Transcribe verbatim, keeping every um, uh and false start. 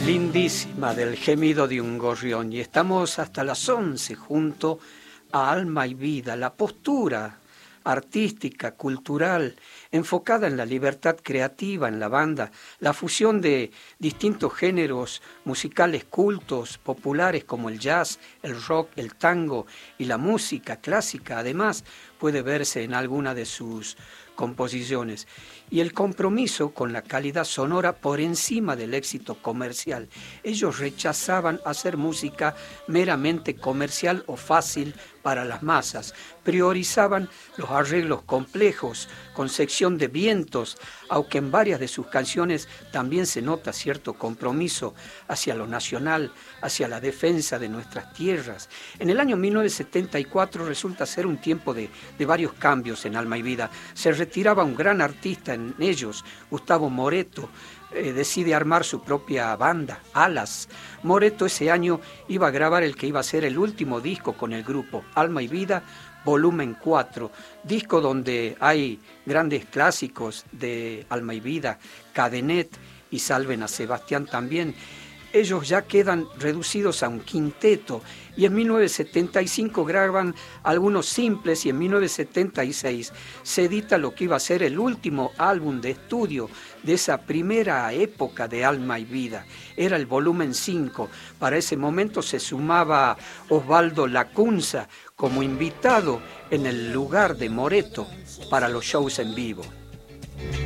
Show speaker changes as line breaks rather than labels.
Lindísima del gemido de un gorrión, y estamos hasta las once junto a Alma y Vida, la postura artística, cultural, enfocada en la libertad creativa en la banda, la fusión de distintos géneros musicales cultos, populares como el jazz, el rock, el tango y la música clásica, además puede verse en alguna de sus composiciones, y el compromiso con la calidad sonora por encima del éxito comercial. Ellos rechazaban hacer música meramente comercial o fácil para las masas, priorizaban los arreglos complejos, con sección de vientos, aunque en varias de sus canciones también se nota cierto compromiso hacia lo nacional, hacia la defensa de nuestras tierras. En el año mil novecientos setenta y cuatro resulta ser un tiempo de, de varios cambios en Alma y Vida. Se retiraba un gran artista en ellos, Gustavo Moreto. Eh, decide armar su propia banda, Alas. Moreto ese año iba a grabar el que iba a ser el último disco con el grupo, Alma y Vida, volumen cuatro, disco donde hay grandes clásicos de Alma y Vida, Cadenet y Salven a Sebastián también. Ellos ya quedan reducidos a un quinteto y en mil novecientos setenta y cinco graban algunos simples y en mil novecientos setenta y seis se edita lo que iba a ser el último álbum de estudio de esa primera época de Alma y Vida. Era el volumen cinco. Para ese momento se sumaba Osvaldo Lacunza como invitado en el lugar de Moreto para los shows en vivo.